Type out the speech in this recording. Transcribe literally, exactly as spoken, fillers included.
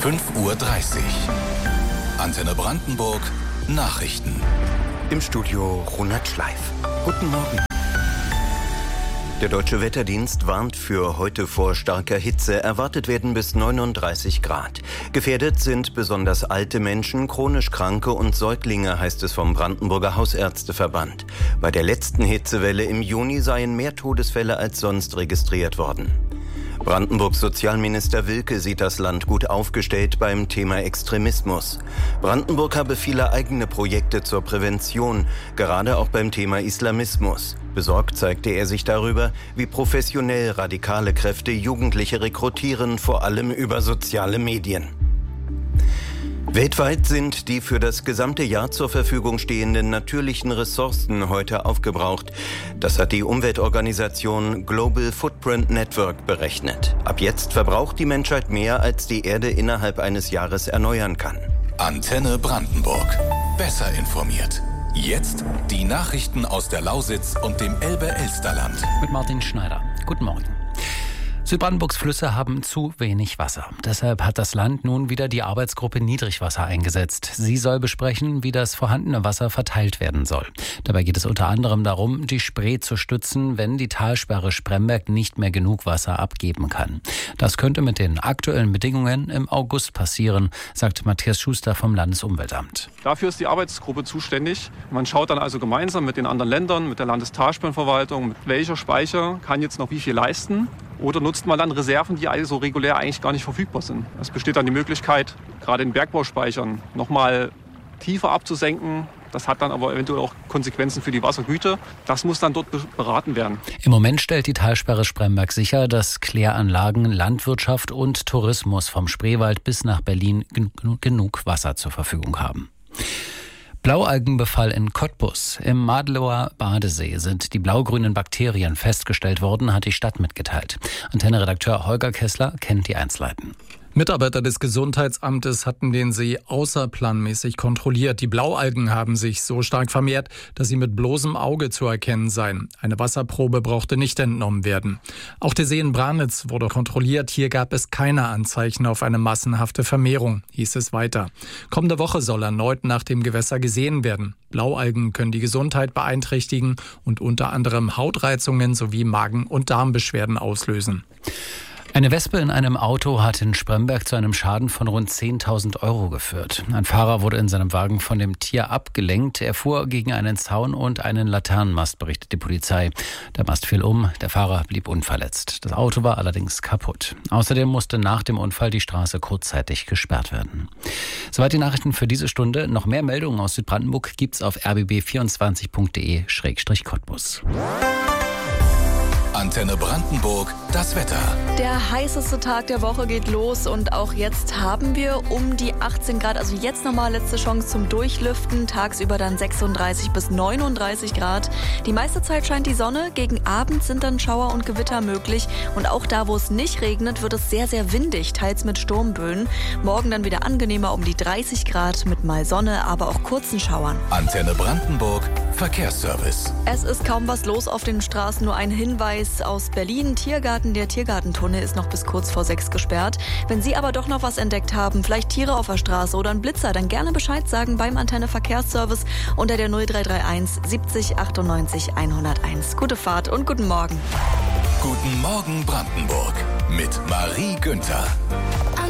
fünf Uhr dreißig. Antenne Brandenburg, Nachrichten. Im Studio Ronald Schleif. Guten Morgen. Der Deutsche Wetterdienst warnt für heute vor starker Hitze. Erwartet werden bis neununddreißig Grad. Gefährdet sind besonders alte Menschen, chronisch Kranke und Säuglinge, heißt es vom Brandenburger Hausärzteverband. Bei der letzten Hitzewelle im Juni seien mehr Todesfälle als sonst registriert worden. Brandenburgs Sozialminister Wilke sieht das Land gut aufgestellt beim Thema Extremismus. Brandenburg habe viele eigene Projekte zur Prävention, gerade auch beim Thema Islamismus. Besorgt zeigte er sich darüber, wie professionell radikale Kräfte Jugendliche rekrutieren, vor allem über soziale Medien. Weltweit sind die für das gesamte Jahr zur Verfügung stehenden natürlichen Ressourcen heute aufgebraucht. Das hat die Umweltorganisation Global Footprint Network berechnet. Ab jetzt verbraucht die Menschheit mehr, als die Erde innerhalb eines Jahres erneuern kann. Antenne Brandenburg. Besser informiert. Jetzt die Nachrichten aus der Lausitz und dem Elbe-Elsterland. Mit Martin Schneider. Guten Morgen. Südbrandenburgs Flüsse haben zu wenig Wasser. Deshalb hat das Land nun wieder die Arbeitsgruppe Niedrigwasser eingesetzt. Sie soll besprechen, wie das vorhandene Wasser verteilt werden soll. Dabei geht es unter anderem darum, die Spree zu stützen, wenn die Talsperre Spremberg nicht mehr genug Wasser abgeben kann. Das könnte mit den aktuellen Bedingungen im August passieren, sagt Matthias Schuster vom Landesumweltamt. Dafür ist die Arbeitsgruppe zuständig. Man schaut dann also gemeinsam mit den anderen Ländern, mit der Landestalsperrenverwaltung, mit welcher Speicher kann jetzt noch wie viel leisten. Oder nutzt man dann Reserven, die also regulär eigentlich gar nicht verfügbar sind. Es besteht dann die Möglichkeit, gerade in Bergbauspeichern nochmal tiefer abzusenken. Das hat dann aber eventuell auch Konsequenzen für die Wassergüte. Das muss dann dort beraten werden. Im Moment stellt die Talsperre Spremberg sicher, dass Kläranlagen, Landwirtschaft und Tourismus vom Spreewald bis nach Berlin genug Wasser zur Verfügung haben. Blaualgenbefall in Cottbus. Im Madlower Badesee sind die blaugrünen Bakterien festgestellt worden, hat die Stadt mitgeteilt. Antenne-Redakteur Holger Kessler kennt die Einzelheiten. Mitarbeiter des Gesundheitsamtes hatten den See außerplanmäßig kontrolliert. Die Blaualgen haben sich so stark vermehrt, dass sie mit bloßem Auge zu erkennen seien. Eine Wasserprobe brauchte nicht entnommen werden. Auch der See in Branitz wurde kontrolliert. Hier gab es keine Anzeichen auf eine massenhafte Vermehrung, hieß es weiter. Kommende Woche soll erneut nach dem Gewässer gesehen werden. Blaualgen können die Gesundheit beeinträchtigen und unter anderem Hautreizungen sowie Magen- und Darmbeschwerden auslösen. Eine Wespe in einem Auto hat in Spremberg zu einem Schaden von rund zehntausend Euro geführt. Ein Fahrer wurde in seinem Wagen von dem Tier abgelenkt. Er fuhr gegen einen Zaun und einen Laternenmast, berichtet die Polizei. Der Mast fiel um, der Fahrer blieb unverletzt. Das Auto war allerdings kaputt. Außerdem musste nach dem Unfall die Straße kurzzeitig gesperrt werden. Soweit die Nachrichten für diese Stunde. Noch mehr Meldungen aus Südbrandenburg gibt's auf r b b vierundzwanzig punkt d e Schrägstrich Cottbus. Antenne Brandenburg, das Wetter. Der heißeste Tag der Woche geht los und auch jetzt haben wir um die achtzehn Grad. Also jetzt nochmal letzte Chance zum Durchlüften. Tagsüber dann sechsunddreißig bis neununddreißig Grad. Die meiste Zeit scheint die Sonne. Gegen Abend sind dann Schauer und Gewitter möglich. Und auch da, wo es nicht regnet, wird es sehr, sehr windig, teils mit Sturmböen. Morgen dann wieder angenehmer um die dreißig Grad mit mal Sonne, aber auch kurzen Schauern. Antenne Brandenburg, Verkehrsservice. Es ist kaum was los auf den Straßen. Nur ein Hinweis aus Berlin. Tiergarten, der Tiergartentunnel ist noch bis kurz vor sechs gesperrt. Wenn Sie aber doch noch was entdeckt haben, vielleicht Tiere auf der Straße oder ein Blitzer, dann gerne Bescheid sagen beim Antenne Verkehrsservice unter der null drei drei eins siebzig achtundneunzig hunderteins. Gute Fahrt und guten Morgen. Guten Morgen Brandenburg mit Marie Günther.